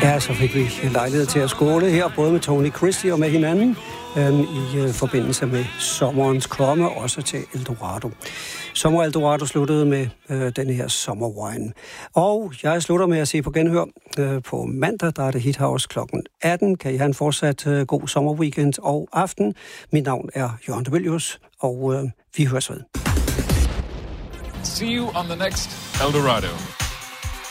Ja, så fik vi lejlighed til at skåle her, både med Tony Christie og med hinanden, i forbindelse med sommerens komme, også til Eldorado. Sommer Eldorado sluttede med denne her sommerwine. Og jeg slutter med at se på genhør på mandag, der er det Hit House klokken 18. Kan I have en fortsat god sommerweekend og aften. Mit navn er Jørgen de Mylius, og vi høres ved. See you on the next Eldorado.